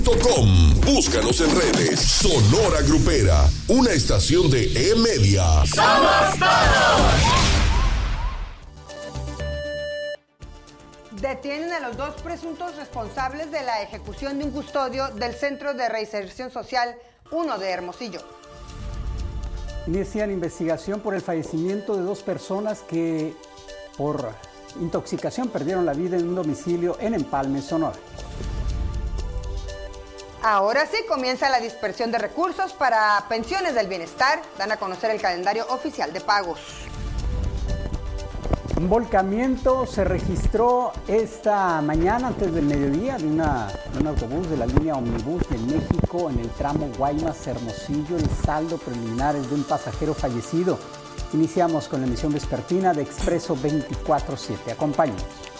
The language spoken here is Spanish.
Búscanos en redes. Sonora Grupera, una estación de E-Media. ¡Somos todos! Detienen a los dos presuntos responsables de la ejecución de un custodio del Centro de Reinserción Social 1 de Hermosillo. Inician investigación por el fallecimiento de dos personas que por intoxicación perdieron la vida en un domicilio en Empalme, Sonora. Ahora sí comienza la dispersión de recursos para pensiones del bienestar. Dan a conocer el calendario oficial de pagos. Un volcamiento se registró esta mañana antes del mediodía de un autobús de la línea Omnibus de México en el tramo Guaymas-Hermosillo. El saldo preliminar es de un pasajero fallecido. Iniciamos con la emisión vespertina de Expreso 24/7. Acompáñenos.